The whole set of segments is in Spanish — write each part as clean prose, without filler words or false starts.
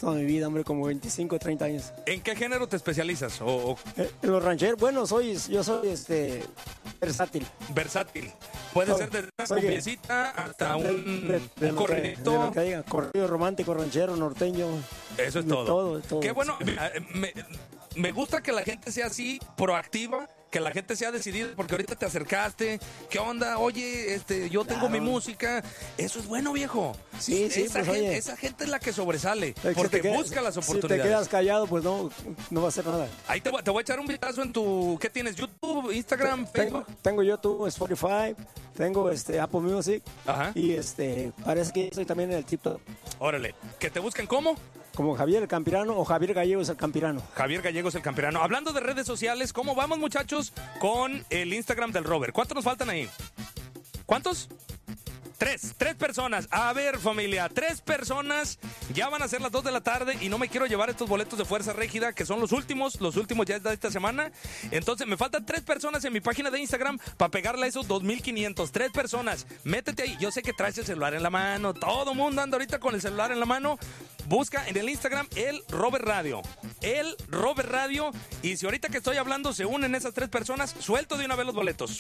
toda mi vida, hombre, como 25, 30 años. ¿En qué género te especializas? En los rancheros, bueno, yo soy versátil. Versátil. Puede ser desde una cumbiecita hasta un corridito. De lo que diga, corrido romántico, ranchero, norteño. Eso es de todo. De todo. Qué bueno. Me gusta que la gente sea así, proactiva, que la gente sea decidida, porque ahorita te acercaste. ¿Qué onda? Oye, yo tengo mi música. Eso es bueno, viejo. Sí, esa gente es la que sobresale, porque busca las oportunidades. Si te quedas callado, pues no va a hacer nada. Ahí te voy a echar un vistazo en tu... ¿Qué tienes? ¿YouTube, Instagram, Facebook? Tengo YouTube, Spotify, tengo Apple Music. Ajá. Y parece que estoy también en el TikTok. Órale. ¿Que te busquen cómo? Como Javier el Campirano o Javier Gallegos el Campirano. Javier Gallegos el Campirano. Hablando de redes sociales, ¿cómo vamos, muchachos, con el Instagram del Robert? ¿Cuántos nos faltan ahí? ¿Cuántos? Tres personas. A ver, familia, 3 personas. Ya van a ser las 2 de la tarde y no me quiero llevar estos boletos de Fuerza Régida, que son los últimos ya de esta semana. Entonces, me faltan 3 personas en mi página de Instagram para pegarle a esos 2,500. 3 personas. Métete ahí. Yo sé que traes el celular en la mano. Todo mundo anda ahorita con el celular en la mano. Busca en el Instagram el Robert Radio. El Robert Radio. Y si ahorita que estoy hablando se unen esas 3 personas, suelto de una vez los boletos.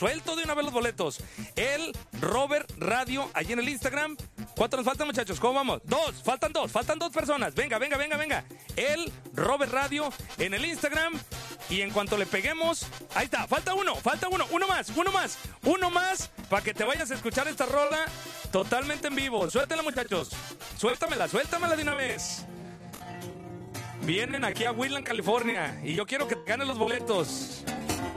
El Robert Radio, allí en el Instagram. ¿Cuántos nos faltan, muchachos? ¿Cómo vamos? 2, faltan 2 personas. Venga. El Robert Radio en el Instagram. Y en cuanto le peguemos, ahí está, falta uno uno más, para que te vayas a escuchar esta rola totalmente en vivo. Suéltala, muchachos. Suéltamela de una vez. Vienen aquí a Woodland, California, y yo quiero que te ganes los boletos.